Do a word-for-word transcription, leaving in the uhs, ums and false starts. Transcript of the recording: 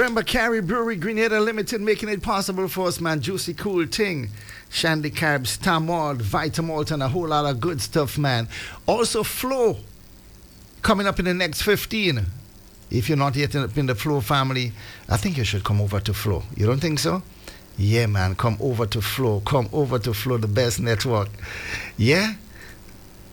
remember Carrie Brewery, Grenada Limited, making it possible for us, man. Juicy Cool Ting, Shandy Carbs, Tamalt, Vitamalt, and a whole lot of good stuff, man. Also, Flow, coming up in the next fifteen. If you're not yet in the Flow family, I think you should come over to Flow. You don't think so? Yeah, man, come over to Flow. Come over to Flow, the best network. Yeah?